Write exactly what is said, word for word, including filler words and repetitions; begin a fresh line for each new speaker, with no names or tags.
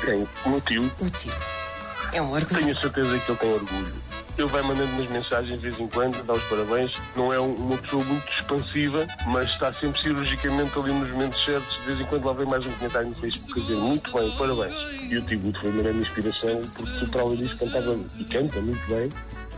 Quem? O meu tio.
O tio. É um orgulho.
Tenho a certeza que ele tem orgulho. Ele vai mandando umas mensagens de vez em quando, dá os parabéns. Não é uma pessoa muito expansiva, mas está sempre cirurgicamente ali nos momentos certos. De vez em quando lá vem mais um comentário no Facebook a dizer muito bem, parabéns. E o Tibuto foi uma grande inspiração, porque tu, para além disso, cantava e canta muito bem.